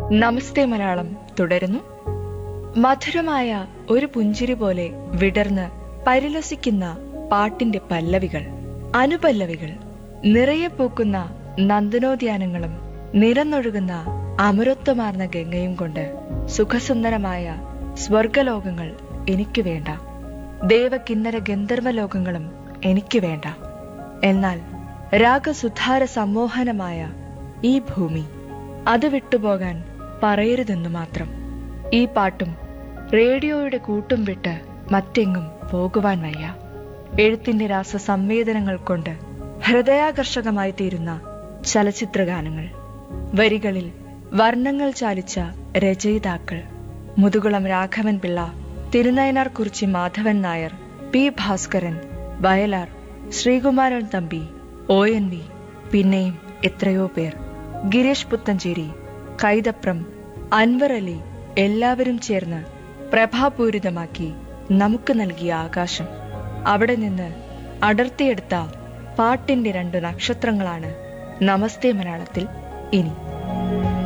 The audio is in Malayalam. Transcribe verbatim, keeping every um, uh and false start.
നമസ്തേ മലയാളം തുടരുന്നു. മധുരമായ ഒരു പുഞ്ചിരി പോലെ വിടർന്ന് പരിലസിക്കുന്ന പാട്ടിന്റെ പല്ലവികൾ, അനുപല്ലവികൾ, നിറയെ പൂക്കുന്ന നന്ദനോദ്യാനങ്ങളും നിറന്നൊഴുകുന്ന അമരത്വമാർന്ന ഗംഗയും കൊണ്ട് സുഖസുന്ദരമായ സ്വർഗലോകങ്ങൾ എനിക്ക് വേണ്ട. ദേവകിന്നര ഗന്ധർവ ലോകങ്ങളും എനിക്ക് വേണ്ട. എന്നാൽ രാഗസുധാര സമ്മോഹനമായ ഈ ഭൂമി, അത് വിട്ടുപോകാൻ പറയരുതെന്നു മാത്രം. ഈ പാട്ടും റേഡിയോയുടെ കൂട്ടും വിട്ട് മറ്റെങ്ങും പോകുവാൻ വയ്യ. എഴുത്തിന്റെ രാസ സംവേദനങ്ങൾ കൊണ്ട് ഹൃദയാകർഷകമായി തീരുന്ന ചലച്ചിത്രഗാനങ്ങൾ, വരികളിൽ വർണ്ണങ്ങൾ ചാലിച്ച രചയിതാക്കൾ, Muthukulam Raghavan Pillai, Thirunayinar Kurichi Madhavan Nair, P Bhaskaran, Vayalar, Sreekumaran Thampi, O N V, പിന്നെയും എത്രയോ പേർ, ഗിരീഷ് പുത്തഞ്ചേരി, കൈതപ്രം, അൻവർ അലി, എല്ലാവരും ചേർന്ന് പ്രഭാപൂരിതമാക്കി നമുക്ക് നൽകിയ ആകാശം. അവിടെ നിന്ന് അടർത്തിയെടുത്ത പാട്ടിന്റെ രണ്ടു നക്ഷത്രങ്ങളാണ് നമസ്തേ മലയാളത്തിൽ ഇനി.